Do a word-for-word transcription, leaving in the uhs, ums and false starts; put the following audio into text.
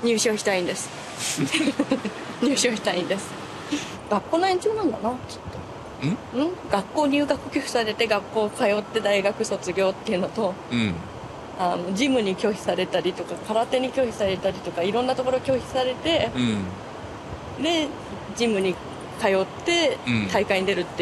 入賞したいんです入賞したいんです。学校の延長なんだな、きっと。んん学校入学拒否されて学校通って大学卒業っていうのと、うん、あのジムに拒否されたりとか空手に拒否されたりとかいろんなところ拒否されて、うん、でジムに通って大会に出るって